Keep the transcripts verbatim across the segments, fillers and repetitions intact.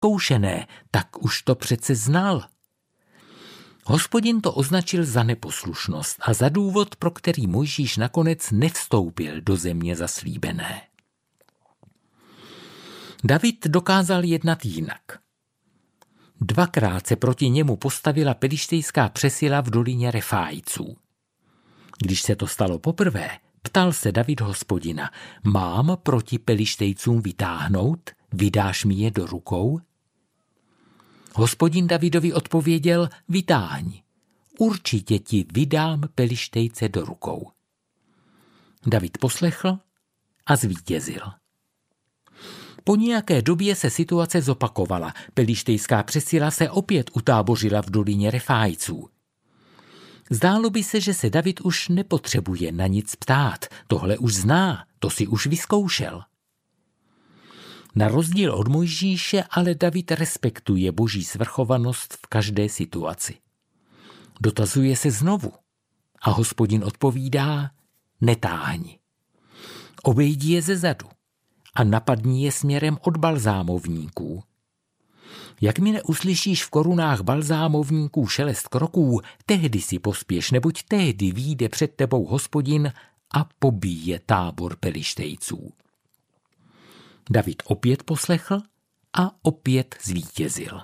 vyzkoušené, tak už to přece znal. Hospodin to označil za neposlušnost a za důvod, pro který Mojžíš nakonec nevstoupil do země zaslíbené. David dokázal jednat jinak. Dvakrát se proti němu postavila pelištejská přesila v dolině Refájců. Když se to stalo poprvé, ptal se David Hospodina: mám proti pelištejcům vytáhnout, vydáš mi je do rukou? Hospodin Davidovi odpověděl: vytáhni, určitě ti vydám pelištejce do rukou. David poslechl a zvítězil. Po nějaké době se situace zopakovala. Pelištejská přesila se opět utábořila v dolině Refájců. Zdálo by se, že se David už nepotřebuje na nic ptát. Tohle už zná, to si už vyzkoušel. Na rozdíl od Mojžíše ale David respektuje Boží svrchovanost v každé situaci. Dotazuje se znovu a Hospodin odpovídá: netáhni. Obejdi je zezadu a napadni je směrem od balzámovníků. Jakmile uslyšíš v korunách balzámovníků šelest kroků, tehdy si pospěš, neboť tehdy vyjde před tebou Hospodin a pobíje tábor pelištejců. David opět poslechl a opět zvítězil.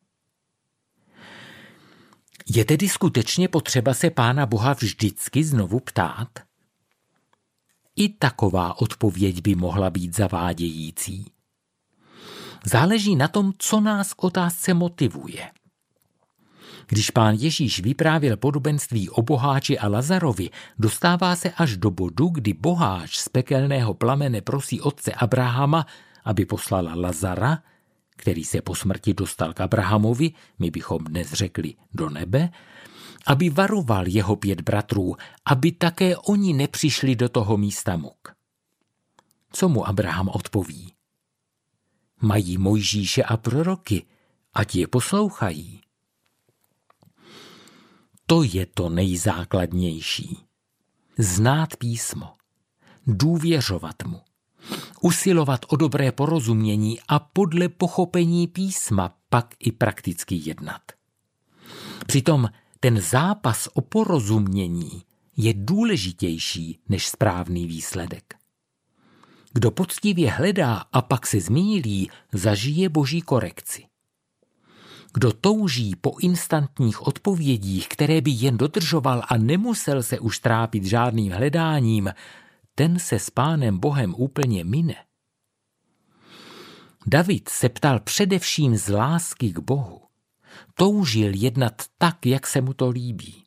Je tedy skutečně potřeba se Pána Boha vždycky znovu ptát? I taková odpověď by mohla být zavádějící. Záleží na tom, co nás k otázce motivuje. Když Pán Ježíš vyprávěl podobenství o boháči a Lazarovi, dostává se až do bodu, kdy boháč z pekelného plamene prosí otce Abrahama, aby poslala Lazara, který se po smrti dostal k Abrahamovi, my bychom dnes řekli do nebe, aby varoval jeho pět bratrů, aby také oni nepřišli do toho místa muk. Co mu Abraham odpoví? Mají Mojžíše a proroky, ať je poslouchají. To je to nejzákladnější. Znát písmo, důvěřovat mu, usilovat o dobré porozumění a podle pochopení písma pak i prakticky jednat. Přitom ten zápas o porozumění je důležitější než správný výsledek. Kdo poctivě hledá a pak se zmýlí, zažije Boží korekci. Kdo touží po instantních odpovědích, které by jen dodržoval a nemusel se už trápit žádným hledáním, ten se s Pánem Bohem úplně mine. David se ptal především z lásky k Bohu. Toužil jednat tak, jak se mu to líbí.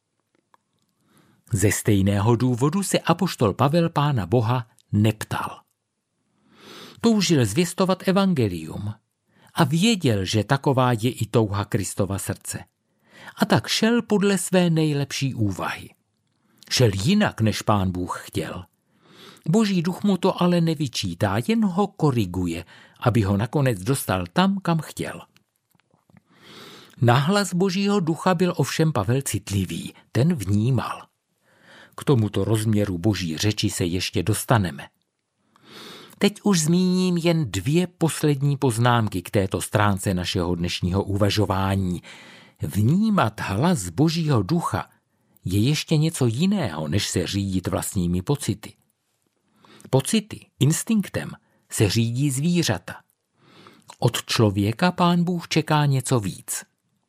Ze stejného důvodu se apoštol Pavel Pána Boha neptal. Toužil zvěstovat evangelium a věděl, že taková je i touha Kristova srdce. A tak šel podle své nejlepší úvahy. Šel jinak, než Pán Bůh chtěl. Boží duch mu to ale nevyčítá, jen ho koriguje, aby ho nakonec dostal tam, kam chtěl. Na hlas Božího ducha byl ovšem Pavel citlivý, ten vnímal. K tomuto rozměru Boží řeči se ještě dostaneme. Teď už zmíním jen dvě poslední poznámky k této stránce našeho dnešního uvažování. Vnímat hlas Božího ducha je ještě něco jiného, než se řídit vlastními pocity. Pocity, instinktem, se řídí zvířata. Od člověka Pán Bůh čeká něco víc.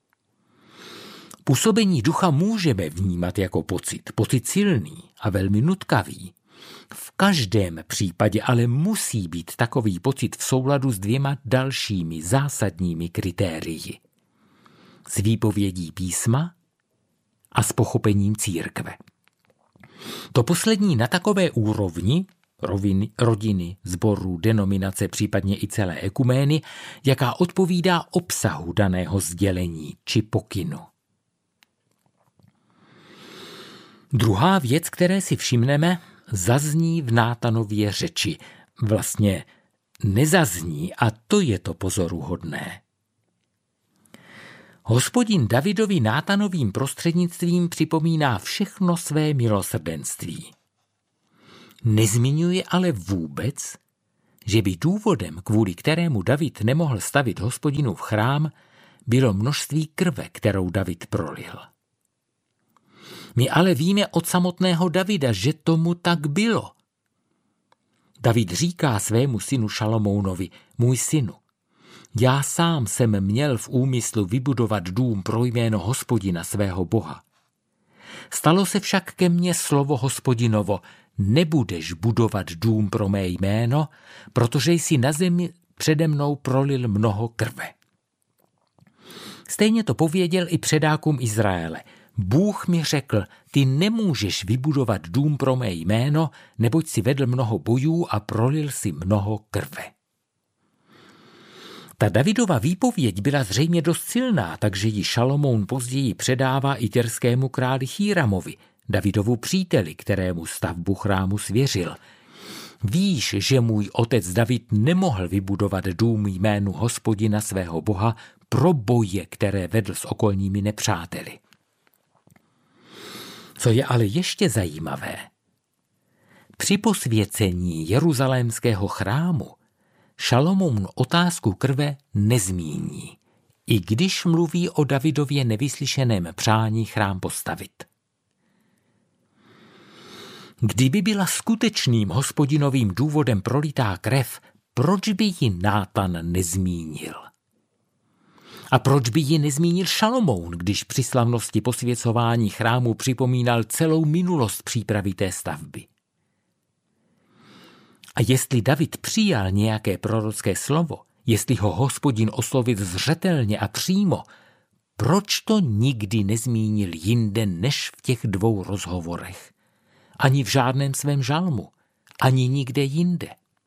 Působení ducha můžeme vnímat jako pocit, pocit silný a velmi nutkavý. V každém případě ale musí být takový pocit v souladu s dvěma dalšími zásadními kritérii. S výpovědí písma a s pochopením církve. To poslední na takové úrovni, roviny, rodiny, sborů, denominace, případně i celé ekumény, jaká odpovídá obsahu daného sdělení či pokynu. Druhá věc, které si všimneme, zazní v Nátanově řeči. Vlastně nezazní a to je to pozoruhodné. Hospodin Davidovi Nátanovým prostřednictvím připomíná všechno své milosrdenství. Nezmiňuje ale vůbec, že by důvodem, kvůli kterému David nemohl stavit Hospodinův chrám, bylo množství krve, kterou David prolil. My ale víme od samotného Davida, že tomu tak bylo. David říká svému synu Šalomounovi: můj synu, já sám jsem měl v úmyslu vybudovat dům pro jméno Hospodina svého Boha. Stalo se však ke mně slovo Hospodinovo: nebudeš budovat dům pro mé jméno, protože jsi na zemi přede mnou prolil mnoho krve. Stejně to pověděl i předákům Izraele. Bůh mi řekl: ty nemůžeš vybudovat dům pro mé jméno, neboť si vedl mnoho bojů a prolil si mnoho krve. Ta Davidova výpověď byla zřejmě dost silná, takže ji Šalomoun později předává i tyrskému králi Chýramovi, Davidovu příteli, kterému stavbu chrámu svěřil. Víš, že můj otec David nemohl vybudovat dům jménu Hospodina svého Boha pro boje, které vedl s okolními nepřáteli. Co je ale ještě zajímavé, při posvěcení jeruzalémského chrámu Šalomoun otázku krve nezmíní, i když mluví o Davidově nevyslyšeném přání chrám postavit. Kdyby byla skutečným Hospodinovým důvodem prolitá krev, proč by ji Nátan nezmínil? A proč by ji nezmínil Šalomoun, když při slavnosti posvěcování chrámu připomínal celou minulost přípravy té stavby? A jestli David přijal nějaké prorocké slovo, jestli ho Hospodin oslovil zřetelně a přímo, proč to nikdy nezmínil jinde než v těch dvou rozhovorech? Ani v žádném svém žalmu, ani nikde jinde.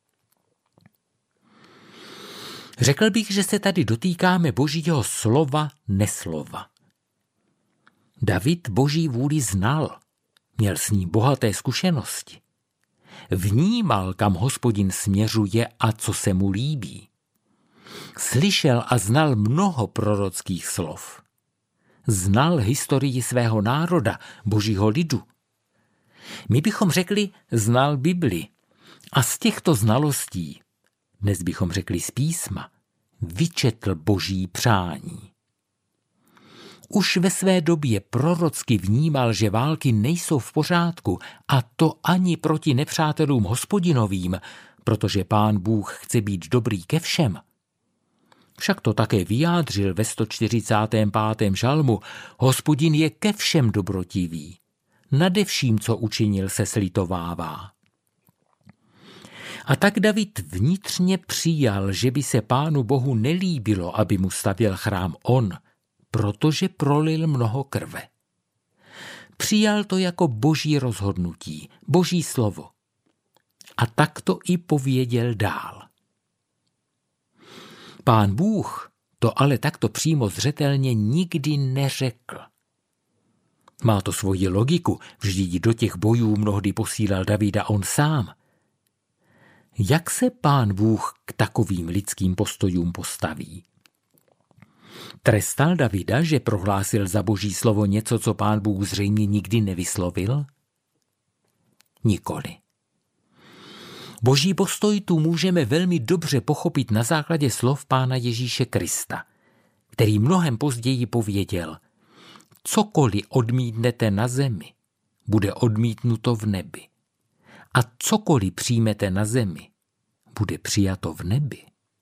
Řekl bych, že se tady dotýkáme Božího slova, neslova. David Boží vůli znal, měl s ní bohaté zkušenosti. Vnímal, kam Hospodin směřuje a co se mu líbí. Slyšel a znal mnoho prorockých slov. Znal historii svého národa, Božího lidu. My bychom řekli, znal Bibli. A z těchto znalostí, dnes bychom řekli z písma, vyčetl Boží přání. Už ve své době prorocky vnímal, že války nejsou v pořádku, a to ani proti nepřátelům Hospodinovým, protože Pán Bůh chce být dobrý ke všem. Však to také vyjádřil ve sto čtyřicátém pátém žalmu: Hospodin je ke všem dobrotivý, nade vším, co učinil, se slitovává. A tak David vnitřně přijal, že by se Pánu Bohu nelíbilo, aby mu stavěl chrám on, protože prolil mnoho krve. Přijal to jako Boží rozhodnutí, Boží slovo. A tak to i pověděl dál. Pán Bůh to ale takto přímo zřetelně nikdy neřekl. Má to svoji logiku, vždyť do těch bojů mnohdy posílal Davida on sám. Jak se Pán Bůh k takovým lidským postojům postaví? Trestal Davida, že prohlásil za Boží slovo něco, co Pán Bůh zřejmě nikdy nevyslovil? Nikoli. Boží postoj tu můžeme velmi dobře pochopit na základě slov Pána Ježíše Krista, který mnohem později pověděl: cokoliv odmítnete na zemi, bude odmítnuto v nebi. A cokoliv přijmete na zemi, bude přijato v nebi.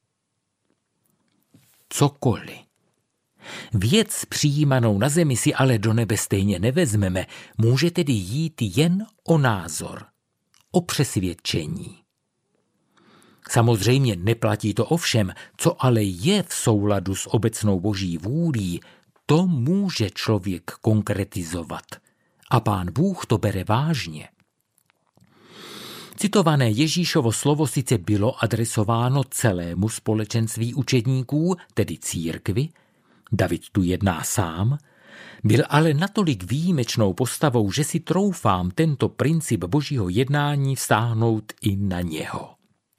Cokoliv. Věc přijímanou na zemi si ale do nebe stejně nevezmeme, může tedy jít jen o názor, o přesvědčení. Samozřejmě neplatí to o všem, co ale je v souladu s obecnou Boží vůlí, to může člověk konkretizovat. A Pán Bůh to bere vážně. Citované Ježíšovo slovo sice bylo adresováno celému společenství učedníků, tedy církvi, David tu jedná sám, byl ale natolik výjimečnou postavou, že si troufám tento princip Božího jednání vztáhnout i na něho.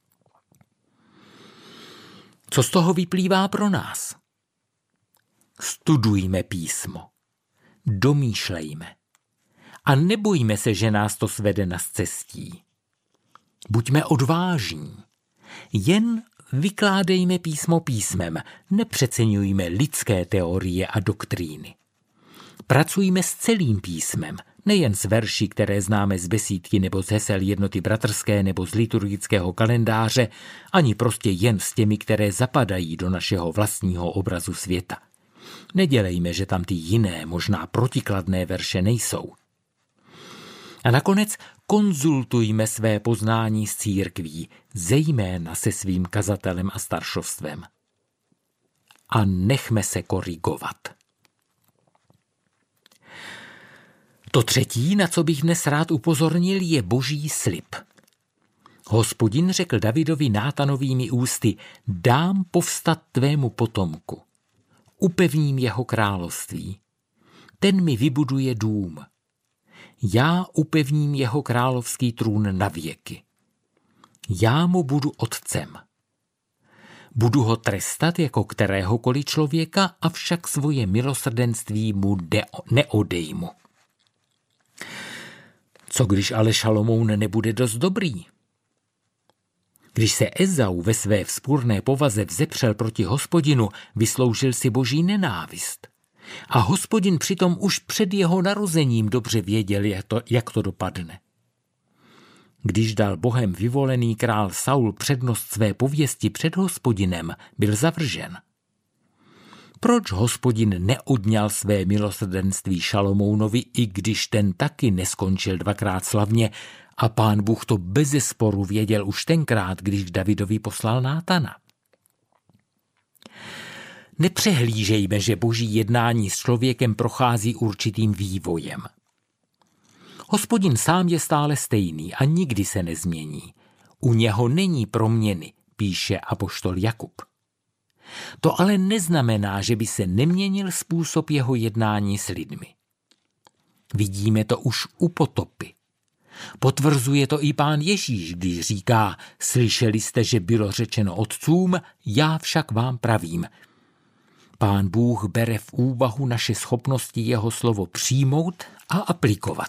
Co z toho vyplývá pro nás? Studujme písmo, domýšlejme a nebojme se, že nás to svede na scestí. Buďme odvážní, Jen vykládejme písmo písmem, nepřeceňujme lidské teorie a doktríny. Pracujme s celým písmem, nejen s verši, které známe z besídky nebo z hesel jednoty bratrské nebo z liturgického kalendáře, ani prostě jen s těmi, které zapadají do našeho vlastního obrazu světa. Nedělejme, že tam ty jiné, možná protikladné verše nejsou. A nakonec konzultujme své poznání s církví, zejména se svým kazatelem a staršovstvem. A nechme se korigovat. To třetí, na co bych dnes rád upozornil, je boží slib. Hospodin řekl Davidovi Nátanovými ústy: dám povstat tvému potomku, upevním jeho království, ten mi vybuduje dům. Já upevním jeho královský trůn na věky. Já mu budu otcem. Budu ho trestat jako kteréhokoliv člověka, avšak svoje milosrdenství mu neodejmu. Co když ale Šalomoun nebude dost dobrý? Když se Ezau ve své vzpurné povaze vzepřel proti Hospodinu, vysloužil si boží nenávist. A Hospodin přitom už před jeho narozením dobře věděl, jak to, jak to dopadne. Když dal Bohem vyvolený král Saul přednost své pověsti před Hospodinem, byl zavržen. Proč Hospodin neodňal své milosrdenství Šalomounovi, i když ten taky neskončil dvakrát slavně, a Pán Bůh to bezesporu věděl už tenkrát, když Davidovi poslal Nátana? Nepřehlížejme, že boží jednání s člověkem prochází určitým vývojem. Hospodin sám je stále stejný a nikdy se nezmění. U něho není proměny, píše apoštol Jakub. To ale neznamená, že by se neměnil způsob jeho jednání s lidmi. Vidíme to už u potopy. Potvrzuje to i Pán Ježíš, když říká: slyšeli jste, že bylo řečeno otcům, já však vám pravím. Pán Bůh bere v úvahu naše schopnosti jeho slovo přijmout a aplikovat.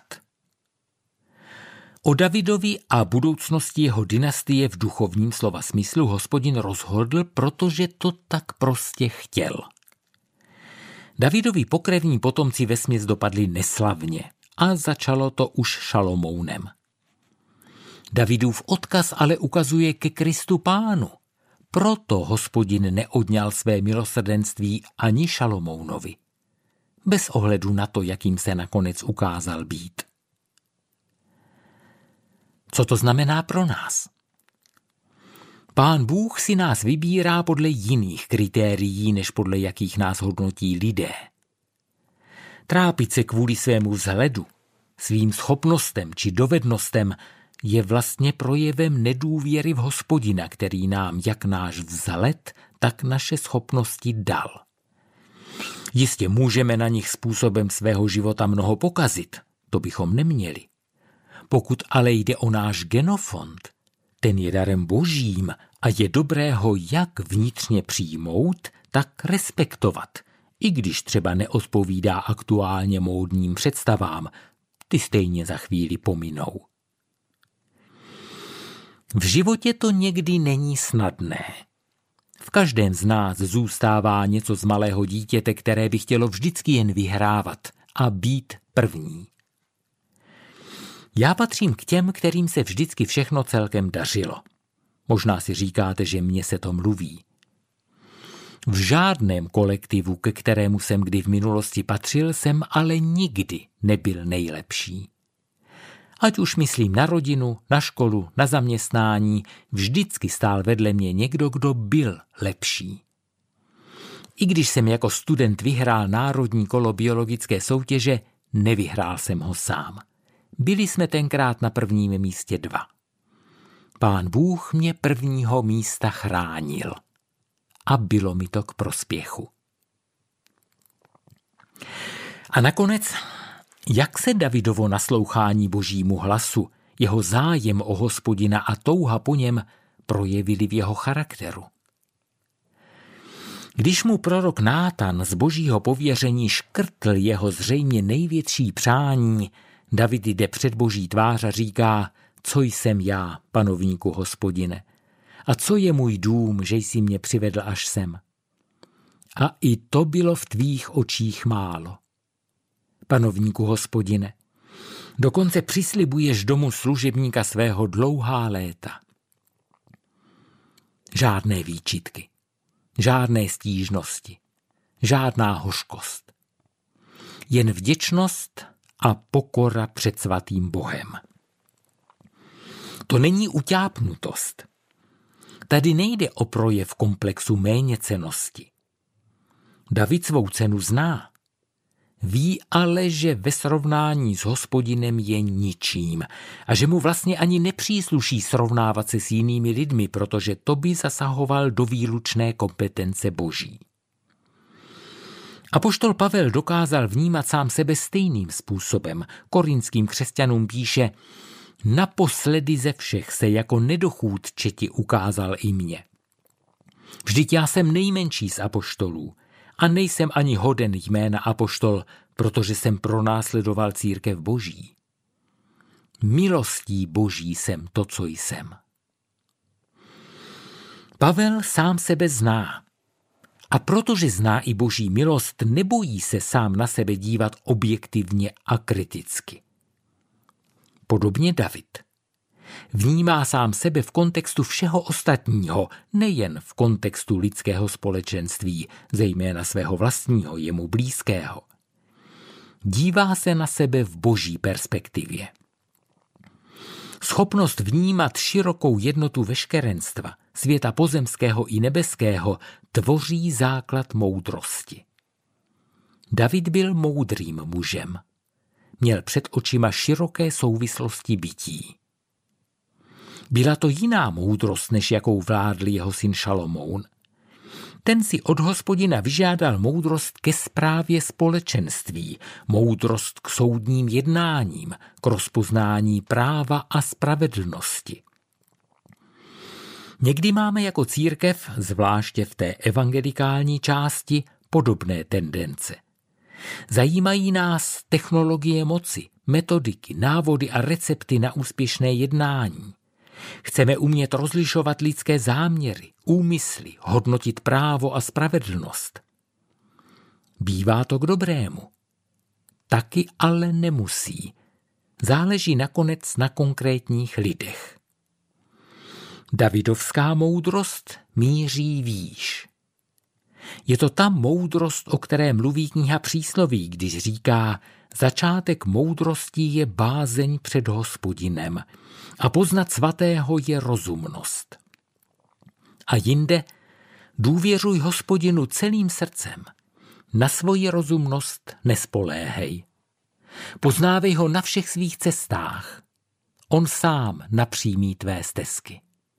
O Davidovi a budoucnosti jeho dynastie v duchovním slova smyslu Hospodin rozhodl, protože to tak prostě chtěl. Davidovi pokrevní potomci vesměs dopadli neslavně a začalo to už Šalomounem. Davidův odkaz ale ukazuje ke Kristu Pánu. Proto Hospodin neodňal své milosrdenství ani Šalomounovi. Bez ohledu na to, jakým se nakonec ukázal být. Co to znamená pro nás? Pán Bůh si nás vybírá podle jiných kritérií, než podle jakých nás hodnotí lidé. Trápit se kvůli svému vzhledu, svým schopnostem či dovednostem je vlastně projevem nedůvěry v Hospodina, který nám jak náš vzhled, tak naše schopnosti dal. Jistě můžeme na nich způsobem svého života mnoho pokazit, to bychom neměli. Pokud ale jde o náš genofond, ten je darem božím a je dobré ho jak vnitřně přijmout, tak respektovat, i když třeba neodpovídá aktuálně módním představám, ty stejně za chvíli pominou. V životě to někdy není snadné. V každém z nás zůstává něco z malého dítěte, které by chtělo vždycky jen vyhrávat a být první. Já patřím k těm, kterým se vždycky všechno celkem dařilo. Možná si říkáte, že mně se to mluví. V žádném kolektivu, ke kterému jsem kdy v minulosti patřil, jsem ale nikdy nebyl nejlepší. Ať už myslím na rodinu, na školu, na zaměstnání, vždycky stál vedle mě někdo, kdo byl lepší. I když jsem jako student vyhrál národní kolo biologické soutěže, nevyhrál jsem ho sám. Byli jsme tenkrát na prvním místě dva. Pán Bůh mě prvního místa chránil. A bylo mi to k prospěchu. A nakonec, jak se Davidovo naslouchání božímu hlasu, jeho zájem o Hospodina a touha po něm projevili v jeho charakteru? Když mu prorok Nátan z božího pověření škrtl jeho zřejmě největší přání, David jde před boží tvář a říká: co jsem já, panovníku Hospodine? A co je můj dům, že jsi mě přivedl až sem? A i to bylo v tvých očích málo. Panovníku Hospodine, dokonce přislibuješ domu služebníka svého dlouhá léta. Žádné výčitky, žádné stížnosti, žádná hořkost. Jen vděčnost a pokora před svatým Bohem. To není utápnutost. Tady nejde o projev komplexu méněcennosti. David svou cenu zná. Ví ale, že ve srovnání s Hospodinem je ničím a že mu vlastně ani nepřísluší srovnávat se s jinými lidmi, protože to by zasahoval do výlučné kompetence Boží. Apoštol Pavel dokázal vnímat sám sebe stejným způsobem. Korinským křesťanům píše: naposledy ze všech se jako nedochůdče ti ukázal i mě. Vždyť já jsem nejmenší z apoštolů a nejsem ani hoden jména apoštol, protože jsem pronásledoval církev Boží. Milostí Boží jsem to, co jsem. Pavel sám sebe zná. A protože zná i Boží milost, nebojí se sám na sebe dívat objektivně a kriticky. Podobně David. Vnímá sám sebe v kontextu všeho ostatního, nejen v kontextu lidského společenství, zejména svého vlastního, jemu blízkého. Dívá se na sebe v Boží perspektivě. Schopnost vnímat širokou jednotu veškerenstva, světa pozemského i nebeského, tvoří základ moudrosti. David byl moudrým mužem. Měl před očima široké souvislosti bytí. Byla to jiná moudrost, než jakou vládl jeho syn Šalomoun. Ten si od Hospodina vyžádal moudrost ke správě společenství, moudrost k soudním jednáním, k rozpoznání práva a spravedlnosti. Někdy máme jako církev, zvláště v té evangelikální části, podobné tendence. Zajímají nás technologie moci, metodiky, návody a recepty na úspěšné jednání. Chceme umět rozlišovat lidské záměry, úmysly, hodnotit právo a spravedlnost. Bývá to k dobrému. Taky ale nemusí. Záleží nakonec na konkrétních lidech. Davidovská moudrost míří výš. Je to ta moudrost, o které mluví kniha Přísloví, když říká: začátek moudrosti je bázeň před Hospodinem a poznat svatého je rozumnost. A jinde: důvěřuj Hospodinu celým srdcem, na svoji rozumnost nespoléhej. Poznávej ho na všech svých cestách, on sám napřímí tvé stezky.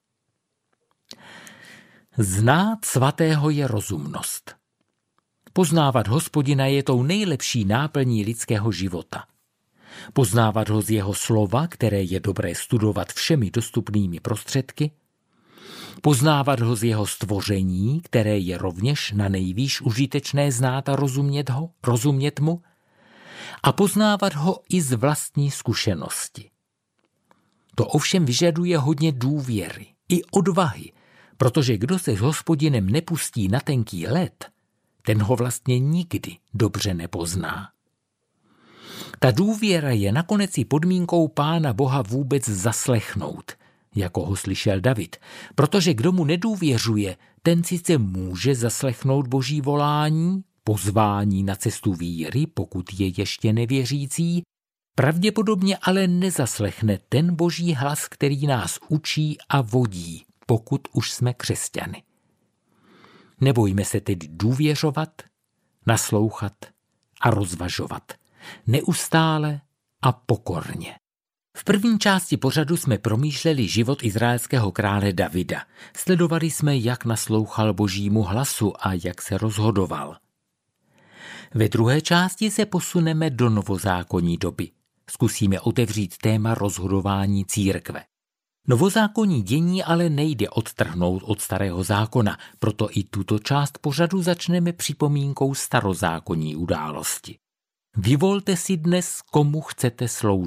Znát svatého je rozumnost. Poznávat Hospodina je tou nejlepší náplní lidského života. Poznávat ho z jeho slova, které je dobré studovat všemi dostupnými prostředky. Poznávat ho z jeho stvoření, které je rovněž na nejvýš užitečné znát a rozumět ho, rozumět mu. A poznávat ho i z vlastní zkušenosti. To ovšem vyžaduje hodně důvěry i odvahy, protože kdo se s Hospodinem nepustí na tenký led, ten ho vlastně nikdy dobře nepozná. Ta důvěra je nakonec i podmínkou Pána Boha vůbec zaslechnout, jako ho slyšel David, protože kdo mu nedůvěřuje, ten sice může zaslechnout Boží volání, pozvání na cestu víry, pokud je ještě nevěřící, pravděpodobně ale nezaslechne ten Boží hlas, který nás učí a vodí, pokud už jsme křesťany. Nebojme se tedy důvěřovat, naslouchat a rozvažovat. Neustále a pokorně. V první části pořadu jsme promýšleli život izraelského krále Davida. Sledovali jsme, jak naslouchal Božímu hlasu a jak se rozhodoval. Ve druhé části se posuneme do novozákonní doby. Zkusíme otevřít téma rozhodování církve. Novozákonní dění ale nejde odtrhnout od starého zákona, proto i tuto část pořadu začneme připomínkou starozákonní události. Vyvolte si dnes, komu chcete sloužit,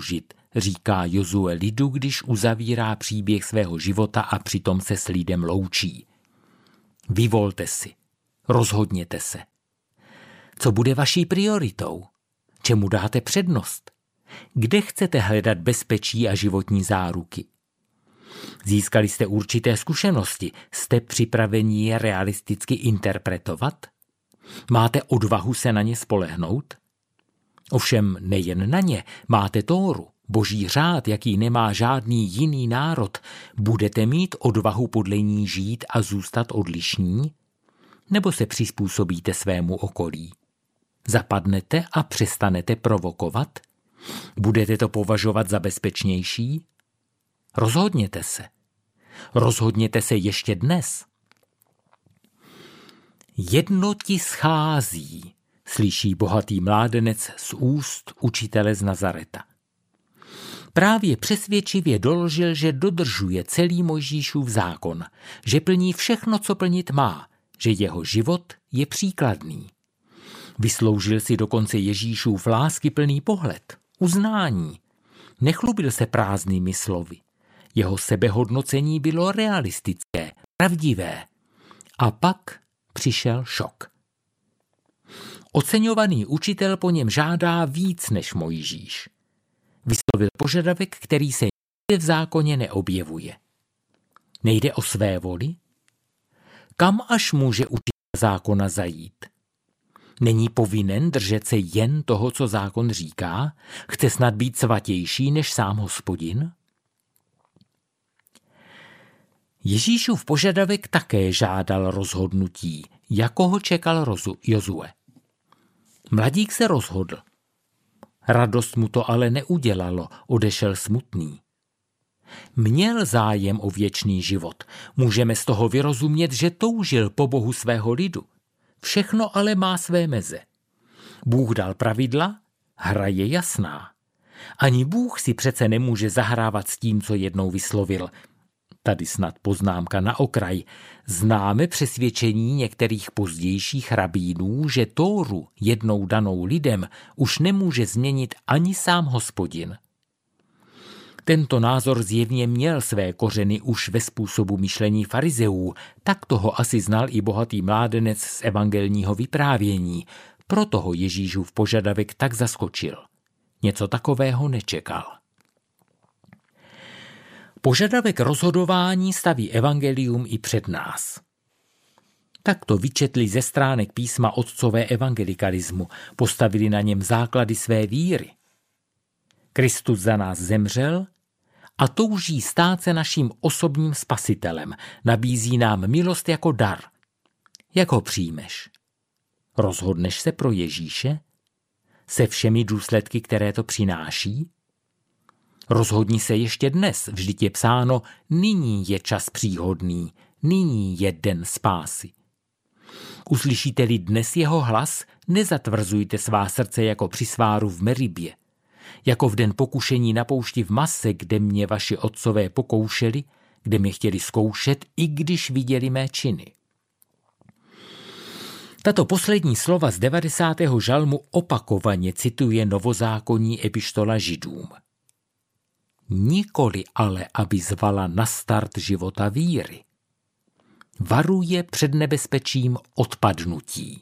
říká Jozue lidu, když uzavírá příběh svého života a přitom se s lidem loučí. Vyvolte si, rozhodněte se. Co bude vaší prioritou? Čemu dáte přednost? Kde chcete hledat bezpečí a životní záruky? Získali jste určité zkušenosti, jste připraveni je realisticky interpretovat? Máte odvahu se na ně spolehnout? Ovšem nejen na ně, máte Tóru, boží řád, jaký nemá žádný jiný národ. Budete mít odvahu podle ní žít a zůstat odlišní? Nebo se přizpůsobíte svému okolí? Zapadnete a přestanete provokovat? Budete to považovat za bezpečnější? Rozhodněte se. Rozhodněte se ještě dnes. Jedno ti schází, slyší bohatý mládenec z úst učitele z Nazareta. Právě přesvědčivě doložil, že dodržuje celý Mojžíšův zákon, že plní všechno, co plnit má, že jeho život je příkladný. Vysloužil si dokonce Ježíšův láskyplný pohled, uznání. Nechlubil se prázdnými slovy. Jeho sebehodnocení bylo realistické, pravdivé. A pak přišel šok. Oceňovaný učitel po něm žádá víc než Mojžíš. Vyslovil požadavek, který se nikde v zákoně neobjevuje. Nejde o své voli? Kam až může učitel zákona zajít? Není povinen držet se jen toho, co zákon říká? Chce snad být svatější než sám Hospodin? Ježíšův požadavek také žádal rozhodnutí, jako ho čekal Jozue. Mladík se rozhodl. Radost mu to ale neudělalo, odešel smutný. Měl zájem o věčný život. Můžeme z toho vyrozumět, že toužil po Bohu svého lidu. Všechno ale má své meze. Bůh dal pravidla, hra je jasná. Ani Bůh si přece nemůže zahrávat s tím, co jednou vyslovil. Tady snad poznámka na okraj. Známe přesvědčení některých pozdějších rabínů, že Tóru jednou danou lidem už nemůže změnit ani sám Hospodin. Tento názor zjevně měl své kořeny už ve způsobu myšlení farizeů, tak toho asi znal i bohatý mládenec z evangelního vyprávění, proto ho Ježíšův požadavek tak zaskočil. Něco takového nečekal. Požadavek rozhodování staví evangelium i před nás. Tak to vyčetli ze stránek písma otcové evangelikalismu, postavili na něm základy své víry. Kristus za nás zemřel a touží stát se naším osobním spasitelem, nabízí nám milost jako dar. Jak ho přijmeš? Rozhodneš se pro Ježíše? Se všemi důsledky, které to přináší? Rozhodni se ještě dnes, vždyť je psáno, nyní je čas příhodný, nyní je den spásy. Uslyšíte-li dnes jeho hlas, nezatvrzujte svá srdce jako při sváru v Meribě, jako v den pokušení na poušti v Mase, kde mě vaši otcové pokoušeli, kde mě chtěli zkoušet, i když viděli mé činy. Tato poslední slova z devadesátého žalmu opakovaně cituje novozákonní epištola Židům. Nikoli ale, aby zvala na start života víry. Varuje před nebezpečím odpadnutí.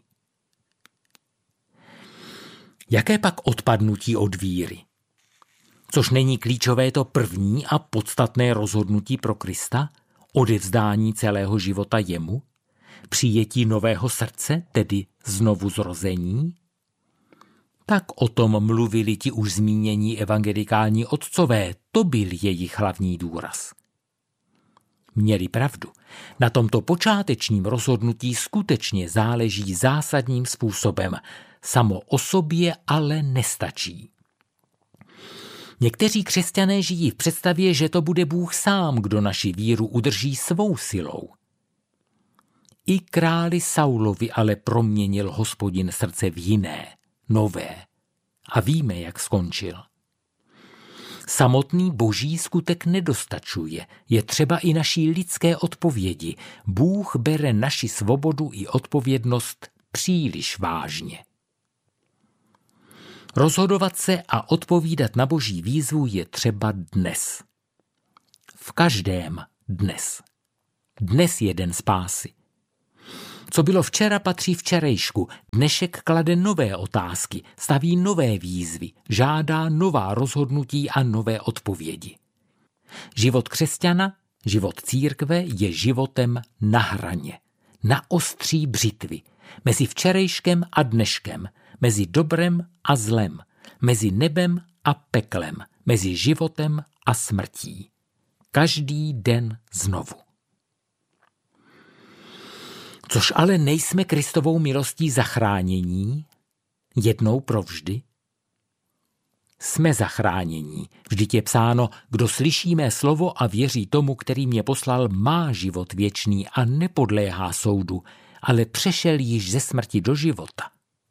Jaké pak odpadnutí od víry? Což není klíčové to první a podstatné rozhodnutí pro Krista, odevzdání celého života jemu, přijetí nového srdce, tedy znovu zrození? Tak o tom mluvili ti už zmínění evangelikální otcové, to byl jejich hlavní důraz. Měli pravdu. Na tomto počátečním rozhodnutí skutečně záleží zásadním způsobem. Samo o sobě ale nestačí. Někteří křesťané žijí v představě, že to bude Bůh sám, kdo naši víru udrží svou silou. I králi Saulovi ale proměnil Hospodin srdce v jiné, nové. A víme, jak skončil. Samotný boží skutek nedostačuje, je třeba i naší lidské odpovědi. Bůh bere naši svobodu i odpovědnost příliš vážně. Rozhodovat se a odpovídat na Boží výzvu je třeba dnes. V každém dnes. Dnes je den spásy. Co bylo včera, patří včerejšku. Dnešek klade nové otázky, staví nové výzvy, žádá nová rozhodnutí a nové odpovědi. Život křesťana, život církve je životem na hraně, na ostří břitvy, mezi včerejškem a dneškem, mezi dobrem a zlem, mezi nebem a peklem, mezi životem a smrtí. Každý den znovu. Což ale nejsme Kristovou milostí zachránění, jednou provždy? Jsme zachránění. Vždyť je psáno, kdo slyší mé slovo a věří tomu, který mě poslal, má život věčný a nepodléhá soudu, ale přešel již ze smrti do života.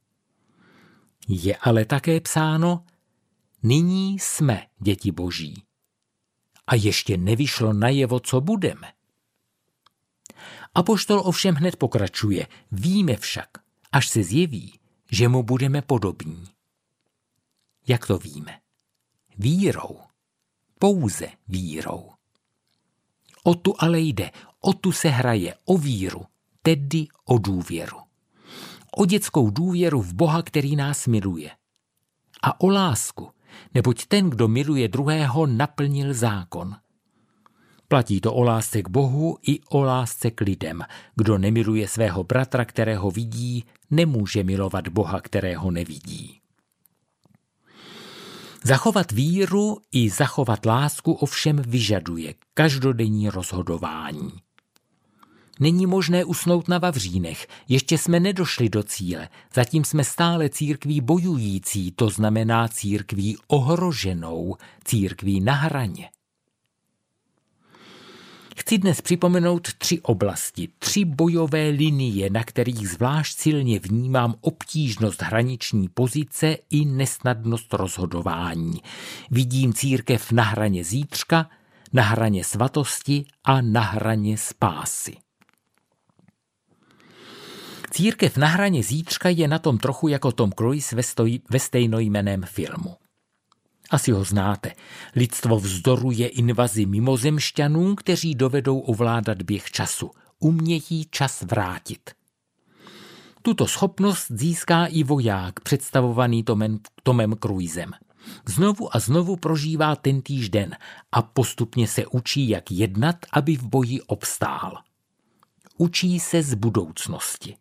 Je ale také psáno, nyní jsme děti Boží. A ještě nevyšlo najevo, co budeme. Apoštol ovšem hned pokračuje, víme však, až se zjeví, že mu budeme podobní. Jak to víme? Vírou. Pouze vírou. O tu ale jde, o tu se hraje, o víru, tedy o důvěru. O dětskou důvěru v Boha, který nás miluje. A o lásku, neboť ten, kdo miluje druhého, naplnil zákon. Platí to o lásce k Bohu i o lásce k lidem. Kdo nemiluje svého bratra, kterého vidí, nemůže milovat Boha, kterého nevidí. Zachovat víru i zachovat lásku ovšem vyžaduje každodenní rozhodování. Není možné usnout na vavřínech, ještě jsme nedošli do cíle, zatím jsme stále církví bojující, to znamená církví ohroženou, církví na hraně. Chci dnes připomenout tři oblasti, tři bojové linie, na kterých zvlášť silně vnímám obtížnost hraniční pozice i nesnadnost rozhodování. Vidím církev na hraně zítřka, na hraně svatosti a na hraně spásy. Církev na hraně zítřka je na tom trochu jako Tom Cruise ve, stoj, ve stejnojmenném filmu. Asi ho znáte. Lidstvo vzdoruje invazi mimozemšťanů, kteří dovedou ovládat běh času. Umějí čas vrátit. Tuto schopnost získá i voják, představovaný Tomem, Tomem Cruisem. Znovu a znovu prožívá tentýž den a postupně se učí, jak jednat, aby v boji obstál. Učí se z budoucnosti.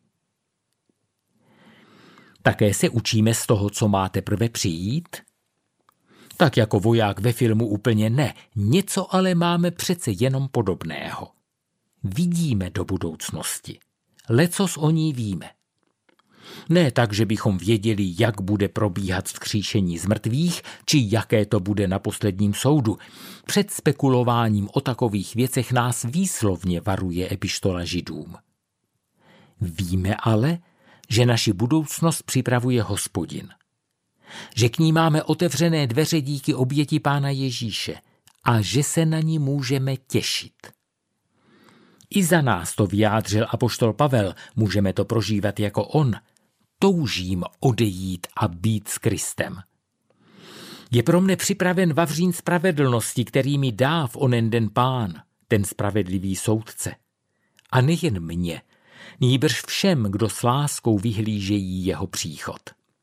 Také se učíme z toho, co má teprve přijít? Tak jako voják ve filmu úplně ne, něco ale máme přece jenom podobného. Vidíme do budoucnosti. Lecos o ní víme. Ne tak, že bychom věděli, jak bude probíhat vzkříšení z mrtvých, či jaké to bude na posledním soudu. Před spekulováním o takových věcech nás výslovně varuje epištola Židům. Víme ale, že naši budoucnost připravuje Hospodin. Že k ní máme otevřené dveře díky oběti Pána Ježíše a že se na ní můžeme těšit. I za nás to vyjádřil apoštol Pavel, můžeme to prožívat jako on. Toužím odejít a být s Kristem. Je pro mne připraven vavřín spravedlnosti, který mi dá v onen den Pán, ten spravedlivý soudce. A nejen mně, nýbrž všem, kdo s láskou vyhlížejí jeho příchod.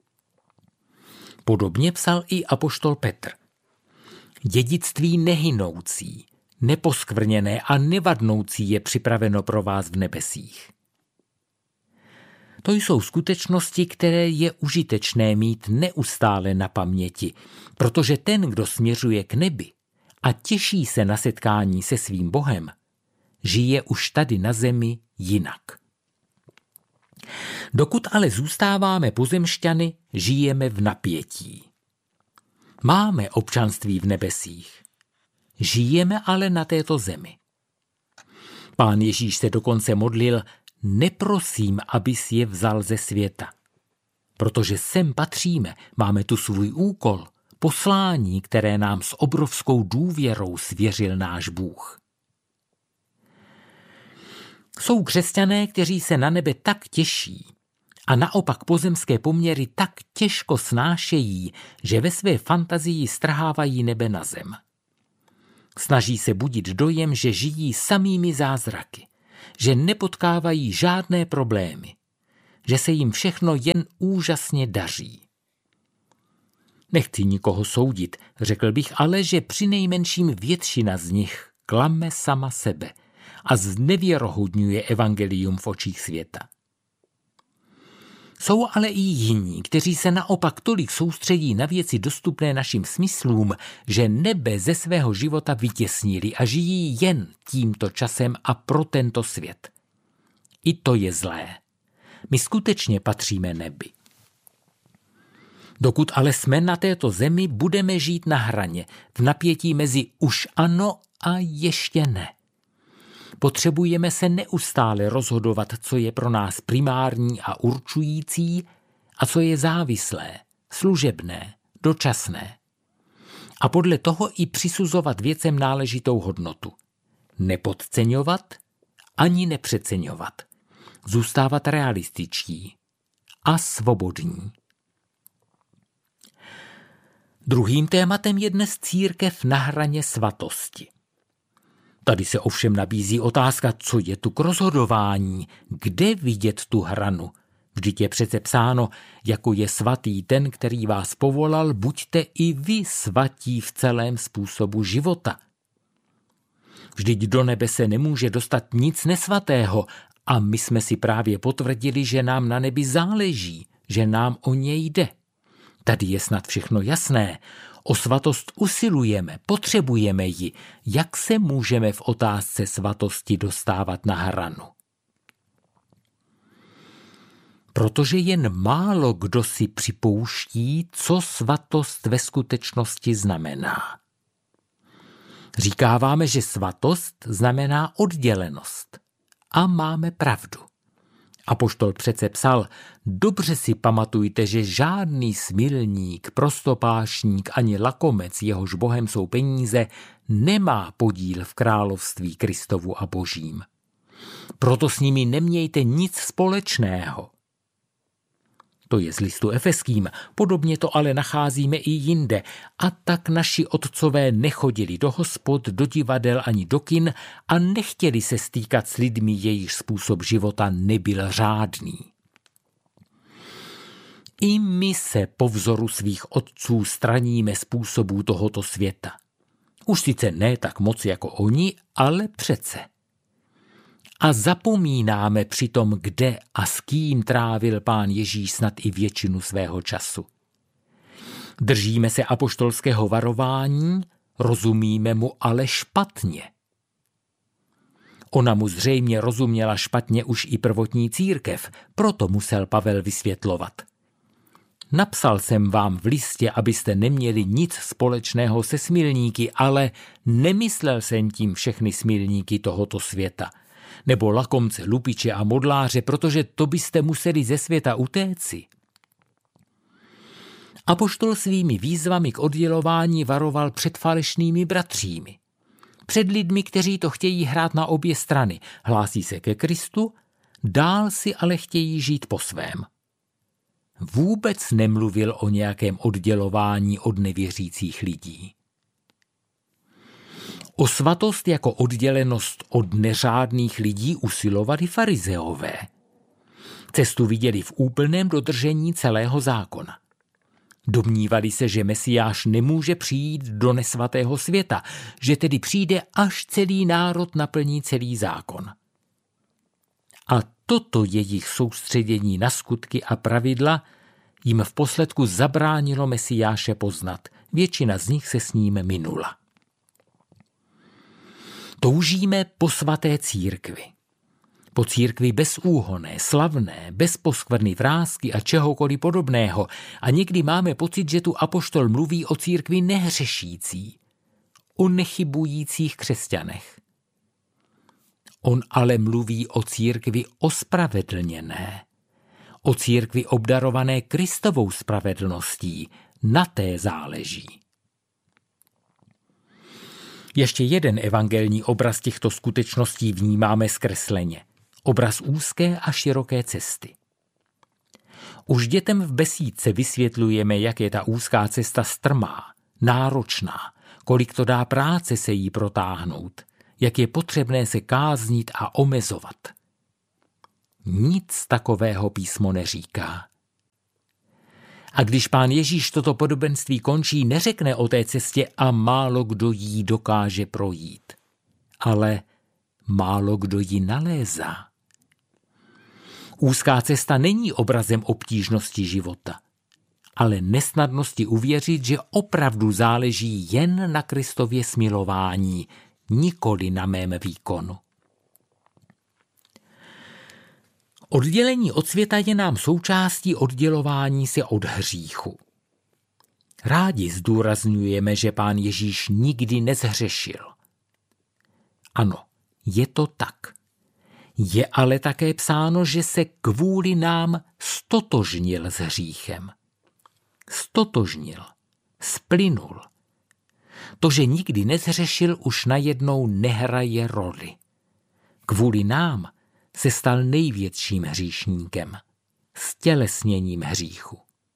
Podobně psal i apoštol Petr. Dědictví nehynoucí, neposkvrněné a nevadnoucí je připraveno pro vás v nebesích. To jsou skutečnosti, které je užitečné mít neustále na paměti, protože ten, kdo směřuje k nebi a těší se na setkání se svým Bohem, žije už tady na zemi jinak. Dokud ale zůstáváme pozemšťany, žijeme v napětí. Máme občanství v nebesích. Žijeme ale na této zemi. Pán Ježíš se dokonce modlil, neprosím, abys je vzal ze světa. Protože sem patříme, máme tu svůj úkol, poslání, které nám s obrovskou důvěrou svěřil náš Bůh. Jsou křesťané, kteří se na nebe tak těší a naopak pozemské poměry tak těžko snášejí, že ve své fantazii strhávají nebe na zem. Snaží se budit dojem, že žijí samými zázraky, že nepotkávají žádné problémy, že se jim všechno jen úžasně daří. Nechci nikoho soudit, řekl bych ale, že přinejmenším většina z nich klame sama sebe a znevěrohodňuje evangelium v očích světa. Jsou ale i jiní, kteří se naopak tolik soustředí na věci dostupné našim smyslům, že nebe ze svého života vytěsnili a žijí jen tímto časem a pro tento svět. I to je zlé. My skutečně patříme nebi. Dokud ale jsme na této zemi, budeme žít na hraně, v napětí mezi už ano a ještě ne. Potřebujeme se neustále rozhodovat, co je pro nás primární a určující a co je závislé, služebné, dočasné. A podle toho i přisuzovat věcem náležitou hodnotu. Nepodceňovat ani nepřeceňovat. Zůstávat realističtí a svobodní. Druhým tématem je dnes církev na hraně svatosti. Tady se ovšem nabízí otázka, co je tu k rozhodování, kde vidět tu hranu. Vždyť je přece psáno, jako je svatý ten, který vás povolal, buďte i vy svatí v celém způsobu života. Vždyť do nebe se nemůže dostat nic nesvatého a my jsme si právě potvrdili, že nám na nebi záleží, že nám o něj jde. Tady je snad všechno jasné. O svatost usilujeme, potřebujeme ji. Jak se můžeme v otázce svatosti dostávat na hranu? Protože jen málo kdo si připouští, co svatost ve skutečnosti znamená. Říkáváme, že svatost znamená oddělenost. A máme pravdu. Apoštol přece psal, dobře si pamatujte, že žádný smilník, prostopášník ani lakomec, jehož bohem jsou peníze, nemá podíl v království Kristovu a Božím. Proto s nimi nemějte nic společného. To je z listu Efeským, podobně to ale nacházíme i jinde. A tak naši otcové nechodili do hospod, do divadel ani do kin a nechtěli se stýkat s lidmi, jejich způsob života nebyl řádný. I my se po vzoru svých otců straníme způsobů tohoto světa. Už sice ne tak moc jako oni, ale přece. A zapomínáme přitom, kde a s kým trávil Pán Ježíš snad i většinu svého času. Držíme se apoštolského varování, rozumíme mu ale špatně. Ona mu zřejmě rozuměla špatně už i prvotní církev, proto musel Pavel vysvětlovat. Napsal jsem vám v listě, abyste neměli nic společného se smilníky, ale nemyslel jsem tím všechny smilníky tohoto světa, nebo lakomce, lupiče a modláře, protože to byste museli ze světa utéci. Apoštol svými výzvami k oddělování varoval před falešnými bratřími. Před lidmi, kteří to chtějí hrát na obě strany, hlásí se ke Kristu, dál si ale chtějí žít po svém. Vůbec nemluvil o nějakém oddělování od nevěřících lidí. O svatost jako oddělenost od neřádných lidí usilovali farizeové. Cestu viděli v úplném dodržení celého zákona. Domnívali se, že Mesiáš nemůže přijít do nesvatého světa, že tedy přijde, až celý národ naplní celý zákon. A toto jejich soustředění na skutky a pravidla jim v posledku zabránilo Mesiáše poznat. Většina z nich se s ním minula. Toužíme po svaté církvi. Po církvi bezúhonné, slavné, bez poskvrny, vrásky a čehokoliv podobného. A někdy máme pocit, že tu apoštol mluví o církvi nehřešící, o nechybujících křesťanech. On ale mluví o církvi ospravedlněné, o církvi obdarované Kristovou spravedlností, na té záleží. Ještě jeden evangelní obraz těchto skutečností vnímáme zkresleně. Obraz úzké a široké cesty. Už dětem v besídce vysvětlujeme, jak je ta úzká cesta strmá, náročná, kolik to dá práce se jí protáhnout, jak je potřebné se káznit a omezovat. Nic takového písmo neříká. A když Pán Ježíš toto podobenství končí, neřekne o té cestě a málo kdo jí dokáže projít, ale málo kdo ji nalézá. Úzká cesta není obrazem obtížnosti života, ale nesnadnosti uvěřit, že opravdu záleží jen na Kristově smilování, nikoli na mém výkonu. Oddělení od světa je nám součástí oddělování se od hříchu. Rádi zdůrazňujeme, že Pán Ježíš nikdy nezhřešil. Ano, je to tak. Je ale také psáno, že se kvůli nám stotožnil s hříchem. Stotožnil, splynul. To, že nikdy nezhřešil, už najednou nehraje roli. Kvůli nám se stal největším hříšníkem, stělesněním hříchu.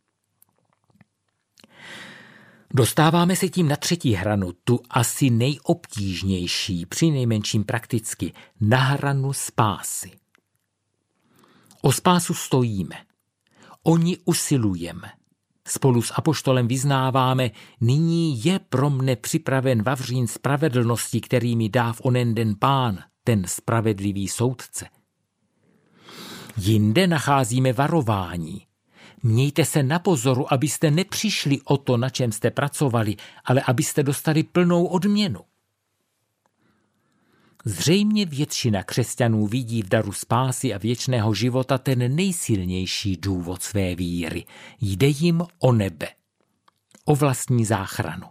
Dostáváme se tím na třetí hranu, tu asi nejobtížnější, přinejmenším prakticky, na hranu spásy. O spásu stojíme, o ní usilujeme. Spolu s apoštolem vyznáváme, nyní je pro mne připraven vavřín spravedlnosti, který mi dá v onen den Pán, ten spravedlivý soudce. Jinde nacházíme varování. Mějte se na pozoru, abyste nepřišli o to, na čem jste pracovali, ale abyste dostali plnou odměnu. Zřejmě většina křesťanů vidí v daru spásy a věčného života ten nejsilnější důvod své víry. Jde jim o nebe, o vlastní záchranu.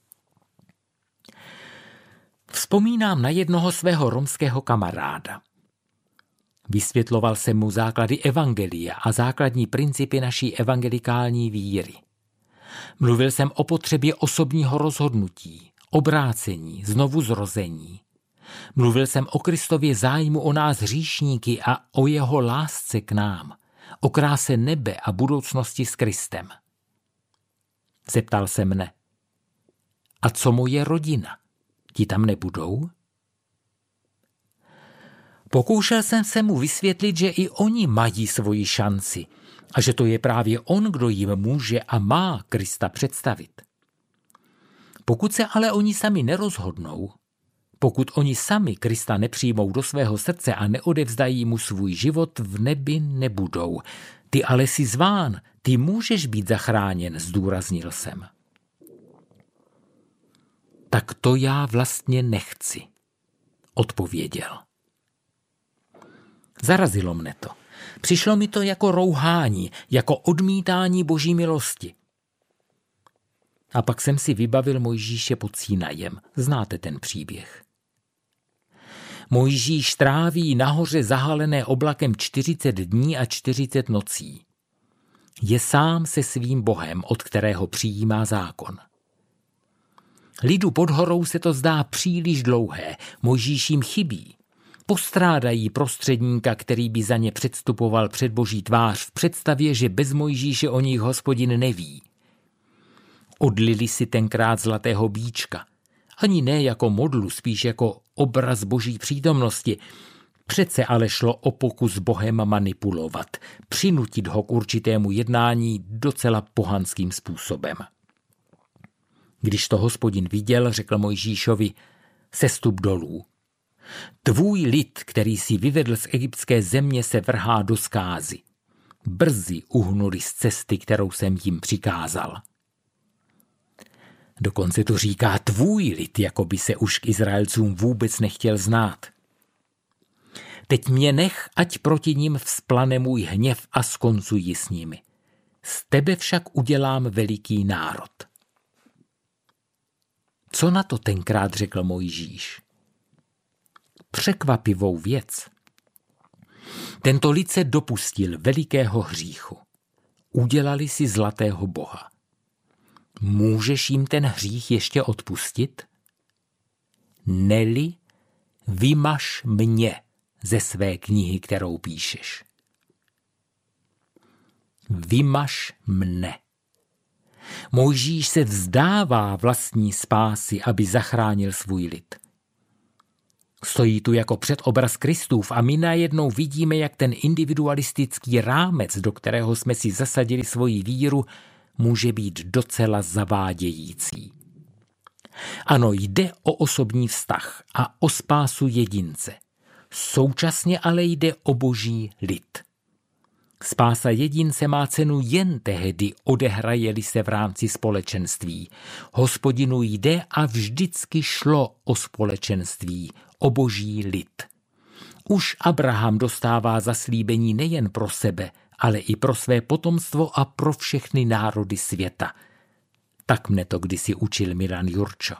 Vzpomínám na jednoho svého romského kamaráda. Vysvětloval jsem mu základy evangelia a základní principy naší evangelikální víry. Mluvil jsem o potřebě osobního rozhodnutí, obrácení, znovuzrození. Mluvil jsem o Kristově zájmu o nás hříšníky a o jeho lásce k nám, o kráse nebe a budoucnosti s Kristem. Zeptal se mne, a co moje rodina? Ti tam nebudou? Pokoušel jsem se mu vysvětlit, že i oni mají svoji šanci a že to je právě on, kdo jim může a má Krista představit. Pokud se ale oni sami nerozhodnou, pokud oni sami Krista nepřijmou do svého srdce a neodevzdají mu svůj život, v nebi nebudou. Ty ale jsi zván, ty můžeš být zachráněn, zdůraznil jsem. Tak to já vlastně nechci, odpověděl. Zarazilo mne to. Přišlo mi to jako rouhání, jako odmítání Boží milosti. A pak jsem si vybavil Mojžíše pod Sinajem. Znáte ten příběh. Mojžíš tráví nahoře zahalené oblakem čtyřicet dní a čtyřicet nocí. Je sám se svým Bohem, od kterého přijímá zákon. Lidu pod horou se to zdá příliš dlouhé, Mojžíš jim chybí. Postrádají prostředníka, který by za ně předstupoval před Boží tvář v představě, že bez Mojžíše o nich Hospodin neví. Odlili si tenkrát zlatého býčka. Ani ne jako modlu, spíš jako obraz Boží přítomnosti. Přece ale šlo o pokus Bohem manipulovat, přinutit ho k určitému jednání docela pohanským způsobem. Když to Hospodin viděl, řekl Mojžíšovi, sestup dolů. Tvůj lid, který si vyvedl z egyptské země, se vrhá do zkázy. Brzy uhnuli z cesty, kterou jsem jim přikázal. Dokonce to říká tvůj lid, jako by se už k Izraelcům vůbec nechtěl znát. Teď mě nech, ať proti nim vzplane můj hněv a skoncuji s nimi. Z tebe však udělám veliký národ. Co na to tenkrát řekl Mojžíš? Překvapivou věc. Tento lid se dopustil velikého hříchu. Udělali si zlatého boha. Můžeš jim ten hřích ještě odpustit? Neli, vymaž mě ze své knihy, kterou píšeš. vymaž mne. Mojžíš se vzdává vlastní spásy, aby zachránil svůj lid. Stojí tu jako předobraz Kristův a my najednou vidíme, jak ten individualistický rámec, do kterého jsme si zasadili svoji víru, může být docela zavádějící. Ano, jde o osobní vztah a o spásu jedince. Současně ale jde o boží lid. Spása jedince má cenu jen tehdy, odehraje-li se v rámci společenství. Hospodinu jde a vždycky šlo o společenství, o boží lid. Už Abraham dostává zaslíbení nejen pro sebe, ale i pro své potomstvo a pro všechny národy světa. Tak mne to kdysi učil Milan Jurčo.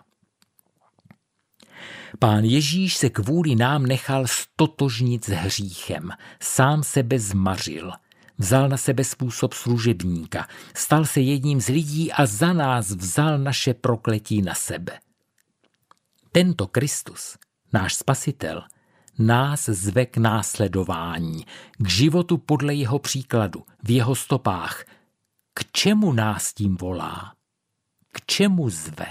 Pán Ježíš se kvůli nám nechal stotožnit s hříchem, sám sebe zmařil, vzal na sebe způsob služebníka, stal se jedním z lidí a za nás vzal naše prokletí na sebe. Tento Kristus, náš Spasitel, nás zve k následování, k životu podle jeho příkladu, v jeho stopách. K čemu nás tím volá? K čemu zve?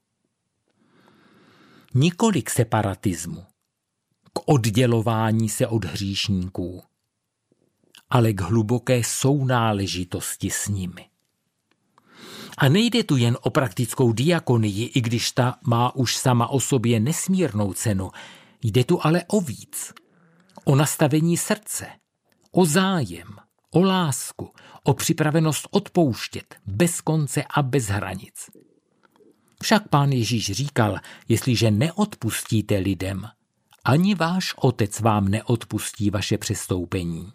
Nikoli k separatismu, k oddělování se od hříšníků, ale k hluboké sounáležitosti s nimi. A nejde tu jen o praktickou diakonii, i když ta má už sama o sobě nesmírnou cenu, jde tu ale o víc. O nastavení srdce, o zájem, o lásku, o připravenost odpouštět bez konce a bez hranic. Však Pán Ježíš říkal, jestliže neodpustíte lidem, ani váš Otec vám neodpustí vaše přestoupení.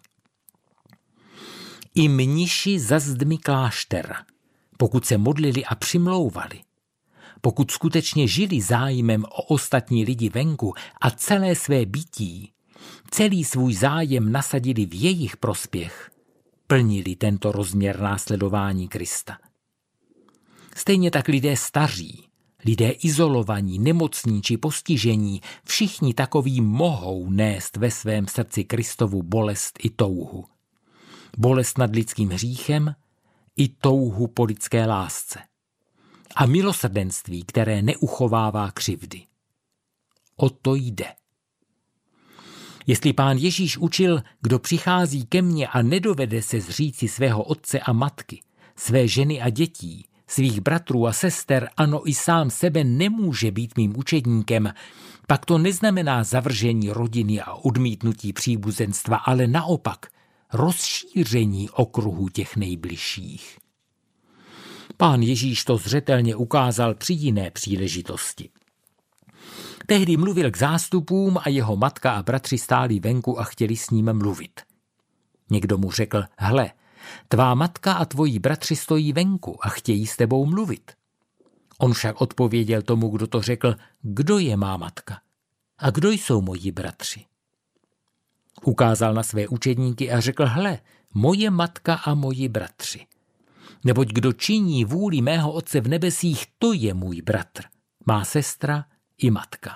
I mniši za zdmi kláštera, pokud se modlili a přimlouvali, pokud skutečně žili zájmem o ostatní lidi venku a celé své bytí, celý svůj zájem nasadili v jejich prospěch, plnili tento rozměr následování Krista. Stejně tak lidé staří, lidé izolovaní, nemocní či postižení, všichni takoví mohou nést ve svém srdci Kristovu bolest i touhu. Bolest nad lidským hříchem i touhu po lidské lásce. A milosrdenství, které neuchovává křivdy. O to jde. Jestli Pán Ježíš učil, kdo přichází ke mně a nedovede se zříci svého otce a matky, své ženy a dětí, svých bratrů a sester, ano i sám sebe nemůže být mým učedníkem, pak to neznamená zavržení rodiny a odmítnutí příbuzenstva, ale naopak rozšíření okruhu těch nejbližších. Pán Ježíš to zřetelně ukázal při jiné příležitosti. Tehdy mluvil k zástupům a jeho matka a bratři stáli venku a chtěli s ním mluvit. Někdo mu řekl, hle, tvá matka a tvoji bratři stojí venku a chtějí s tebou mluvit. On však odpověděl tomu, kdo to řekl, kdo je má matka a kdo jsou moji bratři. Ukázal na své učedníky a řekl, hle, moje matka a moji bratři. Neboť kdo činí vůli mého Otce v nebesích, to je můj bratr, má sestra i matka.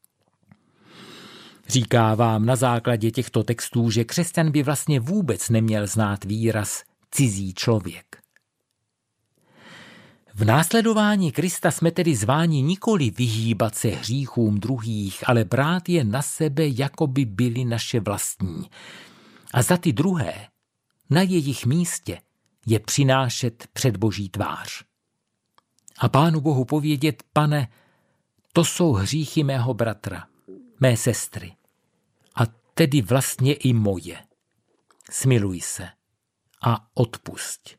Říká vám na základě těchto textů, že křesťan by vlastně vůbec neměl znát výraz cizí člověk. V následování Krista jsme tedy zváni nikoli vyhýbat se hříchům druhých, ale brát je na sebe, jako by byly naše vlastní. A za ty druhé, na jejich místě, je přinášet před Boží tvář. A Pánu Bohu povědět, Pane, to jsou hříchy mého bratra, mé sestry, a tedy vlastně i moje. Smiluj se a odpusť.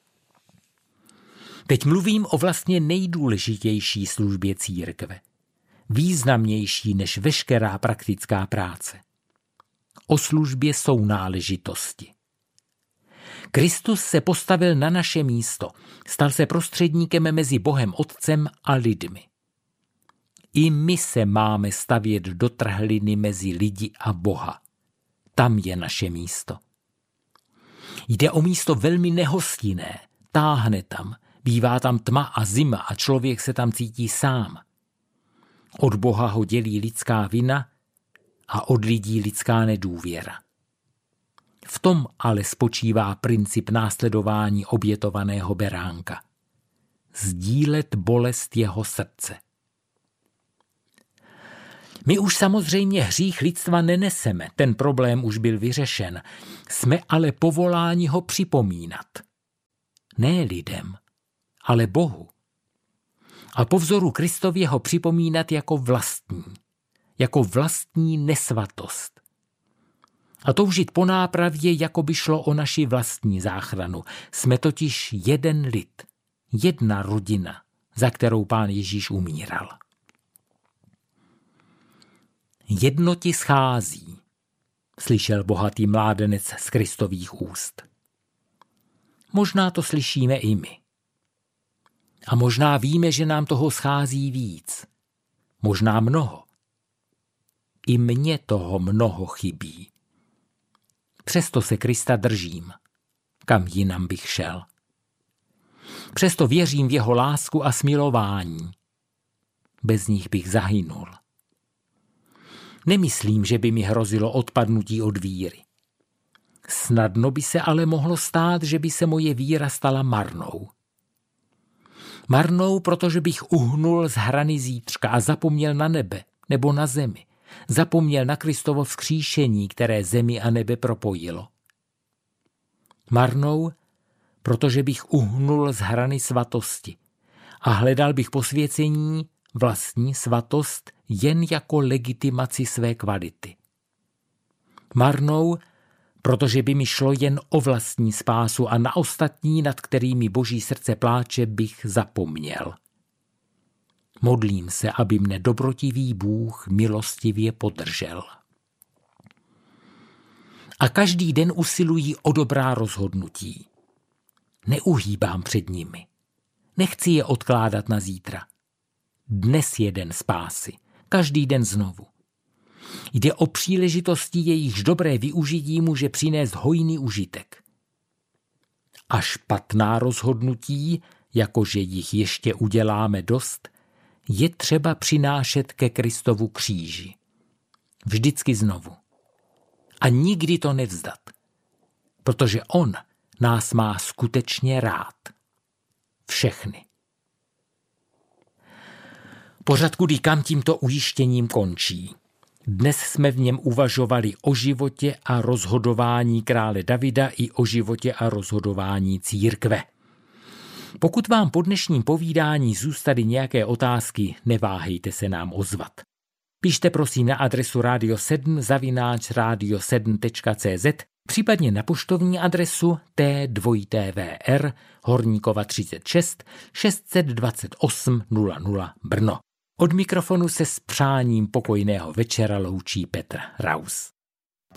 Teď mluvím o vlastně nejdůležitější službě církve, významnější než veškerá praktická práce. O službě sounáležitosti. Kristus se postavil na naše místo, stal se prostředníkem mezi Bohem Otcem a lidmi. I my se máme stavět do trhliny mezi lidi a Boha. Tam je naše místo. Jde o místo velmi nehostinné, táhne tam, bývá tam tma a zima a člověk se tam cítí sám. Od Boha ho dělí lidská vina a od lidí lidská nedůvěra. V tom ale spočívá princip následování obětovaného beránka. Sdílet bolest jeho srdce. My už samozřejmě hřích lidstva neneseme, ten problém už byl vyřešen. Jsme ale povoláni ho připomínat. Ne lidem, ale Bohu. A po vzoru Kristově ho připomínat jako vlastní, jako vlastní nesvatost. A toužit po nápravě, jako by šlo o naši vlastní záchranu. Jsme totiž jeden lid, jedna rodina, za kterou Pán Ježíš umíral. Jedno ti schází, slyšel bohatý mládenec z Kristových úst. Možná to slyšíme i my. A možná víme, že nám toho schází víc. Možná mnoho. I mně toho mnoho chybí. Přesto se Krista držím. Kam jinam bych šel? Přesto věřím v jeho lásku a smilování. Bez nich bych zahynul. Nemyslím, že by mi hrozilo odpadnutí od víry. Snadno by se ale mohlo stát, že by se moje víra stala marnou. Marnou, protože bych uhnul z hrany zítřka a zapomněl na nebe nebo na zemi. Zapomněl na Kristovo vzkříšení, které zemi a nebe propojilo. Marnou, protože bych uhnul z hrany svatosti a hledal bych posvěcení, vlastní svatost, jen jako legitimaci své kvality. Marnou, protože by mi šlo jen o vlastní spásu a na ostatní, nad kterými Boží srdce pláče, bych zapomněl. Modlím se, aby mne dobrotivý Bůh milostivě podržel. A každý den usilují o dobrá rozhodnutí. Neuhýbám před nimi. Nechci je odkládat na zítra. Dnes je den spásy. Každý den znovu. Jde o příležitosti, jejichž dobré využití může přinést hojný užitek. A špatná rozhodnutí, jakože jich ještě uděláme dost, je třeba přinášet ke Kristovu kříži. Vždycky znovu. A nikdy to nevzdat. Protože on nás má skutečně rád. Všechny. Pořad Kudy kam tímto ujištěním končí. Dnes jsme v něm uvažovali o životě a rozhodování krále Davida i o životě a rozhodování církve. Pokud vám po dnešním povídání zůstaly nějaké otázky, neváhejte se nám ozvat. Píšte prosím na adresu radio sedm zavináč radio sedm tečka cé zet, případně na poštovní adresu T dva T V R Horníkova třicet šest šest set dvacet osm nula nula Brno. Od mikrofonu se s přáním pokojného večera loučí Petr Raus.